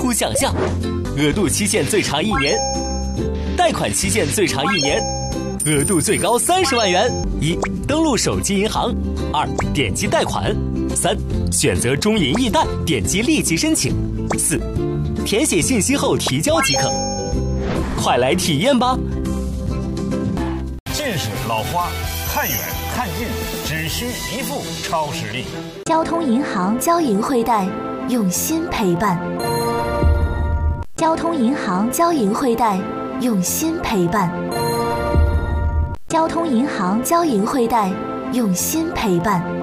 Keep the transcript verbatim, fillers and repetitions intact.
乎想象，额度期限最长一年，贷款期限最长一年，额度最高三十万元。一、登录手机银行；二、点击贷款；三、选择中银易贷，点击立即申请；四、填写信息后提交即可。快来体验吧！ 近视老花，看远看近只需一副超视力。 交通银行交银汇贷，用心陪伴。交通银行交银汇贷，用心陪伴。交通银行交银汇贷，用心陪伴。